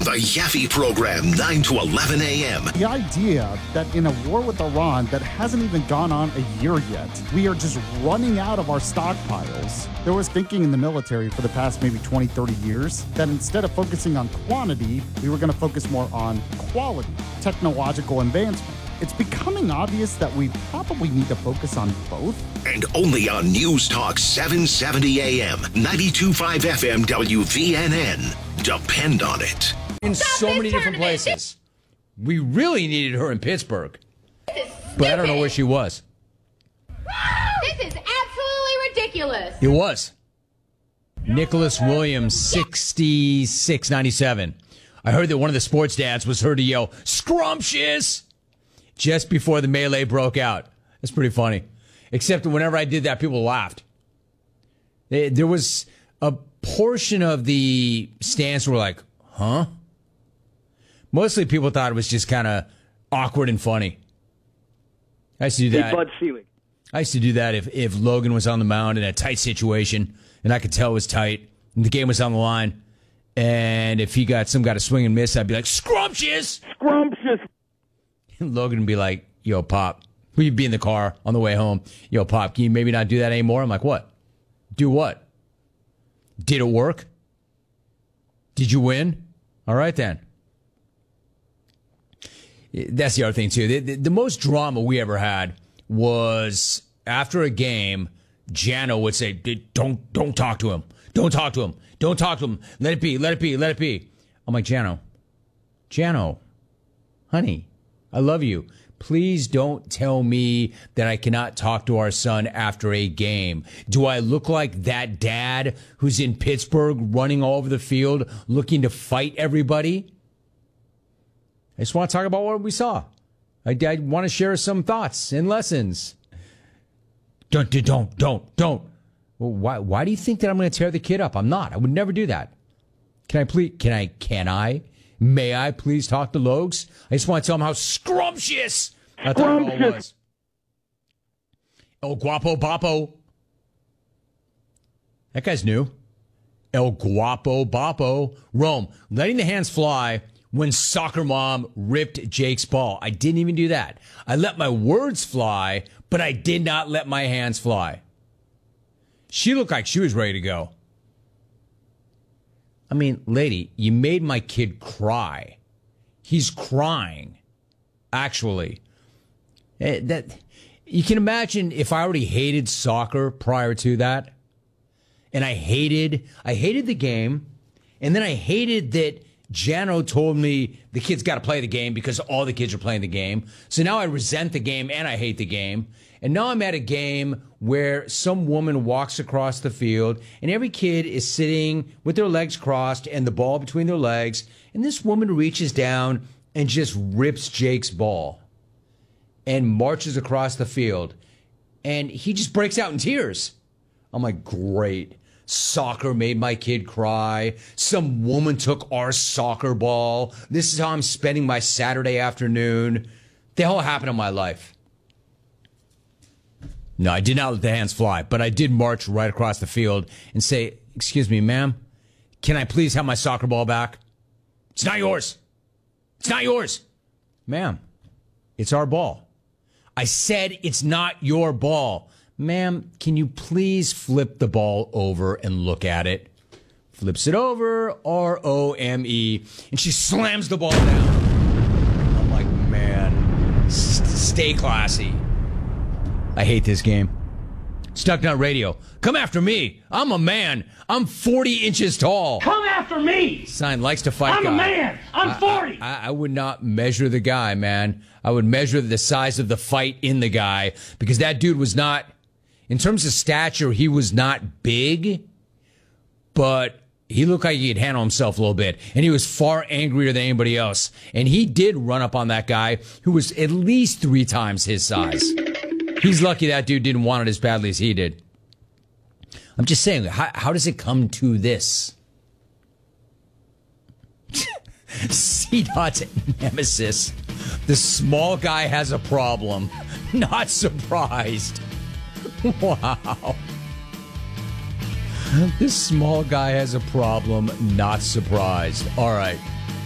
The Yaffe Program, 9 to 11 a.m. The idea that in a war with Iran that hasn't even gone on a year yet, we are just running out of our stockpiles. There was thinking in the military for the past maybe 20, 30 years that instead of focusing on quantity, we were going to focus more on quality, technological advancement. It's becoming obvious that we probably need to focus on both. And only on News Talk 770 AM, 92.5 FM WVNN. Depend on it. In so many different places. We really needed her in Pittsburgh. But I don't know where she was. This is absolutely ridiculous. It was. Nicholas Williams, 66-97. I heard that one of the sports dads was heard to yell, "Scrumptious!" just before the melee broke out. That's pretty funny. Except whenever I did that, people laughed. There was a portion of the stands were like, huh? Mostly people thought it was just kind of awkward and funny. I used to do that. Bud Selig. I used to do that if Logan was on the mound in a tight situation, and I could tell it was tight, and the game was on the line, and if he got some kind of swing and miss, I'd be like, "Scrumptious! Scrumptious!" And Logan would be like, "Yo, Pop," we'd be in the car on the way home. "Yo, Pop, can you maybe not do that anymore?" I'm like, "What? Do what? Did it work? Did you win? All right, then." That's the other thing, too. The most drama we ever had was after a game, Jano would say, don't talk to him. Don't talk to him. Don't talk to him. Let it be. Let it be. Let it be. I'm like, Jano, honey, I love you. Please don't tell me that I cannot talk to our son after a game. Do I look like that dad who's in Pittsburgh running all over the field looking to fight everybody? I just want to talk about what we saw. I want to share some thoughts and lessons. Don't. Well, why do you think that I'm going to tear the kid up? I'm not. I would never do that. May I please talk to Logs? I just want to tell him how scrumptious I thought it all was. El Guapo Boppo. That guy's new. El Guapo Boppo. Rome, letting the hands fly when soccer mom ripped Jake's ball. I didn't even do that. I let my words fly, but I did not let my hands fly. She looked like she was ready to go. I mean, lady, you made my kid cry. He's crying, actually. That you can imagine if I already hated soccer prior to that, and I hated the game, and then I hated that Jano told me the kids got to play the game because all the kids are playing the game. So now I resent the game and I hate the game. And now I'm at a game where some woman walks across the field and every kid is sitting with their legs crossed and the ball between their legs. And this woman reaches down and just rips Jake's ball and marches across the field. And he just breaks out in tears. I'm like, great. Soccer made my kid cry. Some woman took our soccer ball. This is how I'm spending my Saturday afternoon. The hell happened in my life? No, I did not let the hands fly, but I did march right across the field and say, "Excuse me, ma'am, can I please have my soccer ball back?" "It's not yours. It's not yours." "Ma'am, it's our ball." "I said it's not your ball." "Ma'am, can you please flip the ball over and look at it?" Flips it over, ROME, and she slams the ball down. I'm like, man, stay classy. I hate this game. Stucknut Radio. Come after me. I'm a man. I'm 40 inches tall. Come after me. Sign likes to fight guy. I'm a man. I'm 40. I would not measure the guy, man. I would measure the size of the fight in the guy because that dude was not, in terms of stature, he was not big, but he looked like he could handle himself a little bit. And he was far angrier than anybody else. And he did run up on that guy who was at least 3 times his size. He's lucky that dude didn't want it as badly as he did. I'm just saying, how does it come to this? C-Dot's nemesis. The small guy has a problem. Not surprised. Wow. This small guy has a problem. Not surprised. All right.